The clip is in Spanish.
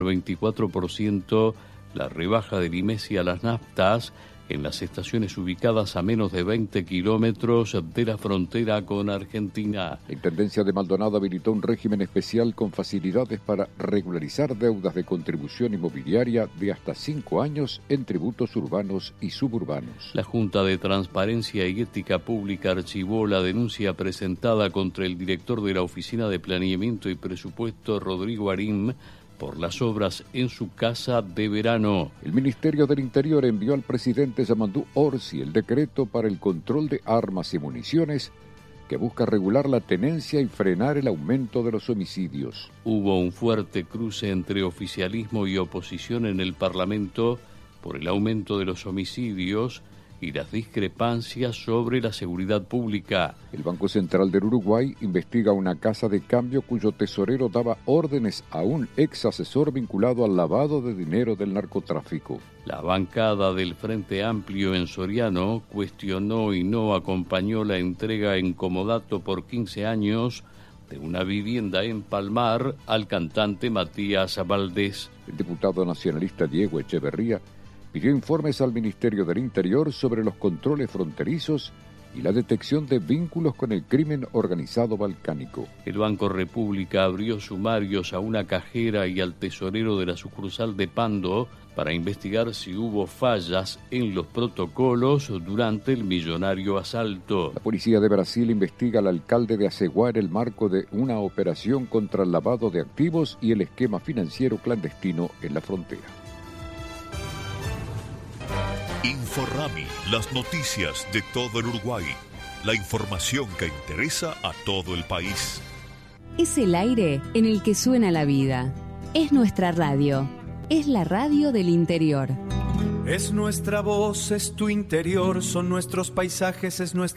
24% la rebaja del IMESI a las naftas en las estaciones ubicadas a menos de 20 kilómetros de la frontera con Argentina. La Intendencia de Maldonado habilitó un régimen especial con facilidades para regularizar deudas de contribución inmobiliaria de hasta 5 años en tributos urbanos y suburbanos. La Junta de Transparencia y Ética Pública archivó la denuncia presentada contra el director de la Oficina de Planeamiento y Presupuesto, Rodrigo Arim, por las obras en su casa de verano. El Ministerio del Interior envió al presidente Yamandú Orsi el decreto para el control de armas y municiones que busca regular la tenencia y frenar el aumento de los homicidios. Hubo un fuerte cruce entre oficialismo y oposición en el Parlamento por el aumento de los homicidios y las discrepancias sobre la seguridad pública. El Banco Central del Uruguay investiga una casa de cambio cuyo tesorero daba órdenes a un ex asesor vinculado al lavado de dinero del narcotráfico. La bancada del Frente Amplio en Soriano cuestionó y no acompañó la entrega en comodato por 15 años de una vivienda en Palmar al cantante Matías Valdés. El diputado nacionalista Diego Echeverría pidió informes al Ministerio del Interior sobre los controles fronterizos y la detección de vínculos con el crimen organizado balcánico. El Banco República abrió sumarios a una cajera y al tesorero de la sucursal de Pando para investigar si hubo fallas en los protocolos durante el millonario asalto. La policía de Brasil investiga al alcalde de Aceguá en el marco de una operación contra el lavado de activos y el esquema financiero clandestino en la frontera. Inforrami, las noticias de todo el Uruguay. La información que interesa a todo el país. Es el aire en el que suena la vida. Es nuestra radio. Es la radio del interior. Es nuestra voz, es tu interior, son nuestros paisajes, es nuestra